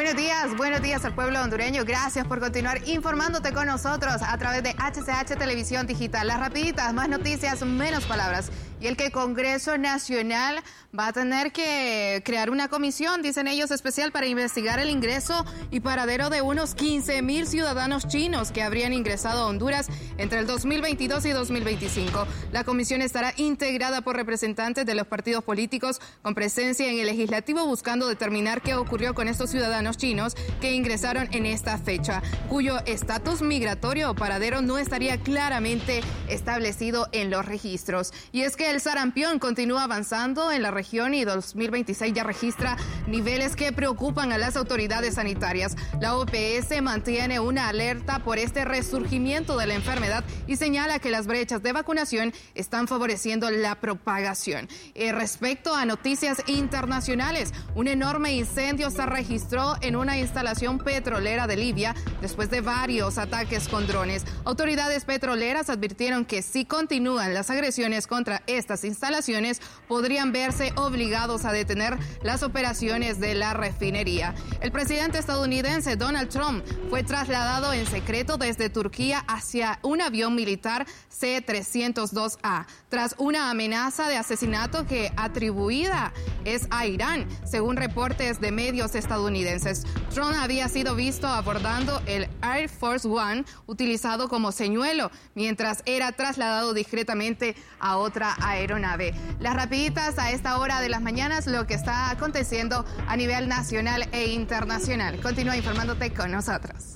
Buenos días al pueblo hondureño. Gracias por continuar informándote con nosotros a través de HCH Televisión Digital. Las rapiditas, más noticias, menos palabras. Y el que Congreso Nacional va a tener que crear una comisión, dicen ellos, especial para investigar el ingreso y paradero de unos 15,000 ciudadanos chinos que habrían ingresado a Honduras entre el 2022 y 2025. La comisión estará integrada por representantes de los partidos políticos con presencia en el legislativo, buscando determinar qué ocurrió con estos ciudadanos chinos que ingresaron en esta fecha, cuyo estatus migratorio o paradero no estaría claramente establecido en los registros. Y es que el sarampión continúa avanzando en la región y 2026 ya registra niveles que preocupan a las autoridades sanitarias. La OPS mantiene una alerta por este resurgimiento de la enfermedad y señala que las brechas de vacunación están favoreciendo la propagación. Respecto a noticias internacionales, un enorme incendio se registró en una instalación petrolera de Libia después de varios ataques con drones. Autoridades petroleras advirtieron que si continúan las agresiones contra estas instalaciones, podrían verse obligados a detener las operaciones de la refinería. El presidente estadounidense Donald Trump fue trasladado en secreto desde Turquía hacia un avión militar C-302A tras una amenaza de asesinato que atribuida es a Irán, según reportes de medios estadounidenses. Trump había sido visto abordando el Air Force One utilizado como señuelo mientras era trasladado discretamente a otra aeronave. Las rapiditas a esta hora de las mañanas, lo que está aconteciendo a nivel nacional e internacional. Continúa informándote con nosotros.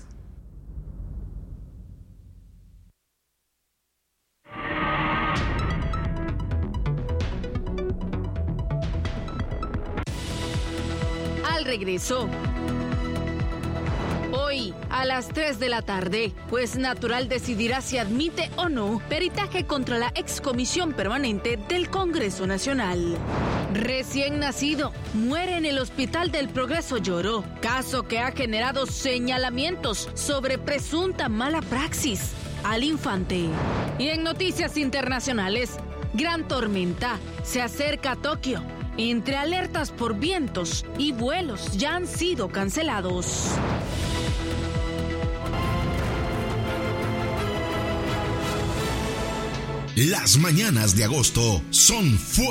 Al regreso. Hoy, a las 3 de la tarde, Juez Natural decidirá si admite o no peritaje contra la excomisión permanente del Congreso Nacional. Recién nacido, muere en el Hospital del Progreso Lloró, caso que ha generado señalamientos sobre presunta mala praxis al infante. Y en noticias internacionales, gran tormenta se acerca a Tokio. Entre alertas por vientos y vuelos ya han sido cancelados. Las mañanas de agosto son fuertes.